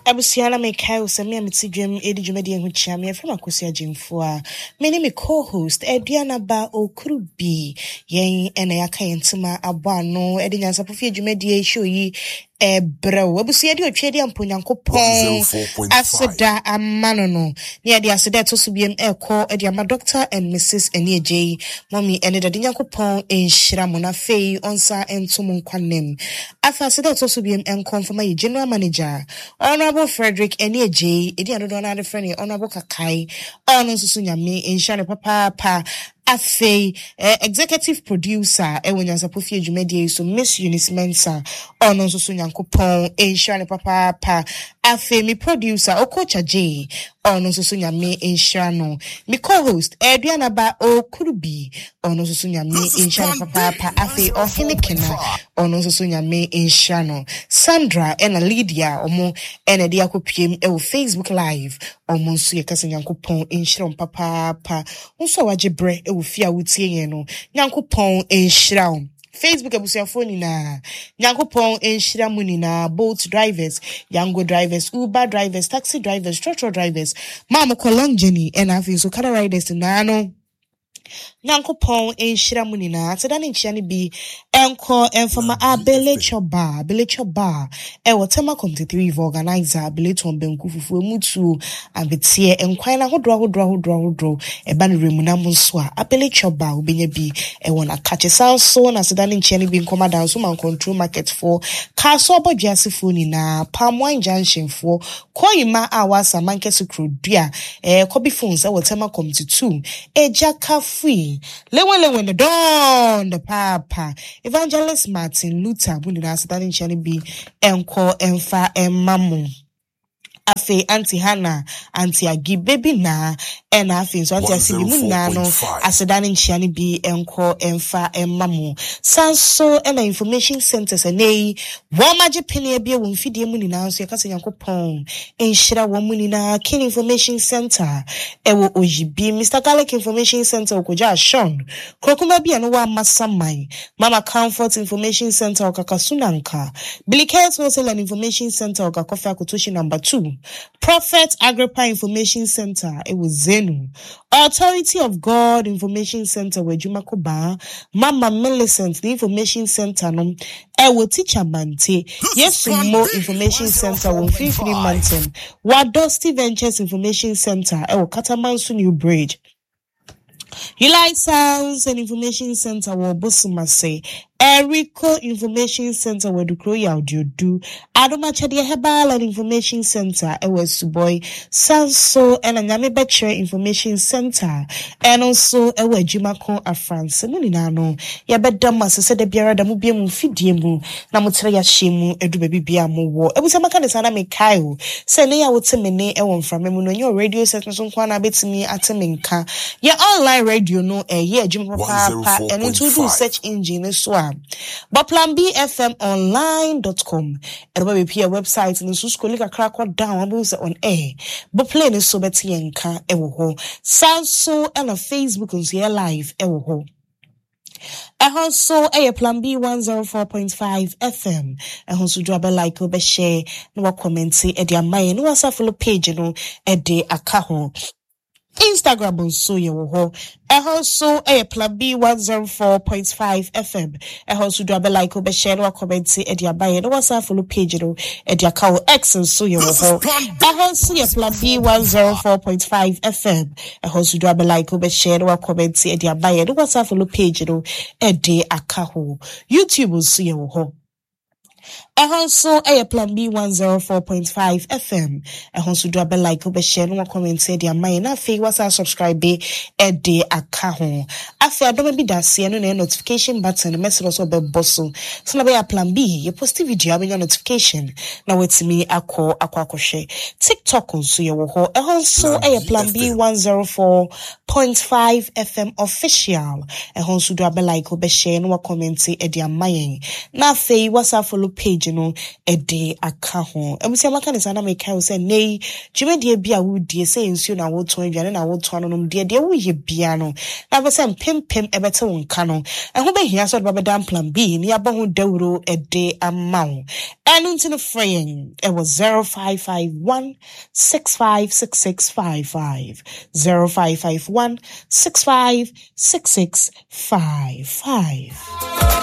Abusiana me kai usemi amitidwem edi dwumadi ehu chia me from akosi agimfo a me ne me co-host Eduana ba Okurubi yen ena yaka yentima abo ano edi nyansapofo dwumadi show yi ebrew abusia di otwedi amponyankopon aseda amano no ne ade aseda to so biem ekọ edi ama Dr. and Mrs. Enieje mommy ene de nyankopon enhira mona fei onsa entum nkwanem afa aseda to so biem enkonfirma yi general manager Honorable Frederick Enieje edi anodo na de friend Honorable Kakai ono susu nyame enhira ne papa Afe executive producer Nyansapofo adwumadi so Miss Eunice Mensa ono so nyankopon enhira papa afe mi producer Okocha J ono so nyame enhira no mi co-host Eduana ba Okurubi ono so nyame enhira papa afe Ohenekena ono so nyame enhira no Sandra ena Lydia omo ena de akopiem Facebook live omo so yekasa nyankopon enhira papa unso wajebre ofia wutie yen no nyankopon enhira Facebook abusiafo ni na nyankopon enhira mu ni na boat drivers yango drivers Uber drivers taxi drivers trotro drivers mama kolonjeni and afi so car riders na no nyankopon enhira mu ni na ateda ne nchia ne bi enko enfama abelechoba wotema community organizer abeleton benku fufu emutu abetie enkwan na hodro eba ne remuna mu nso a abelechoba obenya bi wona kache sanso na ateda ne nchia ne bi nkoma dan so man control market for kaso obodwasefo ni na palmwine junction for koyima awasa mankesu krodua kobi phones wotema community 2 ejaka free lewen the don the papa Evangelist Martin Luther bundi na asada nchani bi enko enfa emamu afe anti Hannah anti Agi baby na ena afe so anti asibi mu na no asada nchani bi enko enfa emamu sanso ena information centers enei womaje pene bia wo mfidie mu na so yakasa yankopon enhira wo mu na kin information center ewo ojibi Mr. Garlic information center okoja Sean krokuma bia no wa masamai mama comfort information center okakasunanka Biliket wholesale information center okakofa kutoshi number 2 Prophet Agrippa Information Center, it was Zenu. Authority of God Information Center, where Jumakoba, Mama Millicent, the Information Center, no, will teacher Mante, yes, more Information Center, will Fifty Mountain, Wadosti Ventures Information Center, will Katamansu New Bridge. Light Sounds and Information Center, will Bosumase. Erico Information Center where Dukroya audio do Adoma Chadia Hebal and Information Center was boy Sanso and Anyame Betcher Information Center and also ewe Jimako a France Muninano Yabedama said the Biara da Mubium Fidiemu Namutra Shimu Edu Baby Biamu war it was a makana sana me Kyle Senea would semene ewon from Memuno your radio session kwana bit me at Minka your online radio no year Jimapa and into do search engine so but plan bfmonline.com and we be a website and so skolika crack down on air but play is so better yanka ewo sanso and a Facebook on see live ewo also a plan B 104.5 FM and also drop a like or share no comment e dia mai no wasa follow page no e de akaho Instagram on so ye wo also a plan B 104.5 FM also drop a like or share or comment e dia buy no whatsapp follow page no e dia ka X on so ye wo also a plan B 104.5 FM also drop a like or share or comment e dia buy no whatsapp follow page no e dia akaho YouTube on so ye wo also a plan B 104.5 FM also drop a like or share no comment say dia mai na fe wasa subscribe e de akaho afi adoma bi da se no na notification button message also be bosso so na be a plan B you post video abenya notification na wetimi akwa TikTok also ye wo also a plan B 104.5 FM official also drop a like or share no comment say e dia mai na fe wasa follow page no ede aka ho emusia maka ne sana make ho say nei dwumade bia wo die say nsuo na wo ton adwane na wo ton no de wo ye bia no na be say pempem ebete wo nka no ho be hia so de babeda plan B ni aba ho dawuro ede ama wo enu ntino fraying it was 0551 656655 0551 656655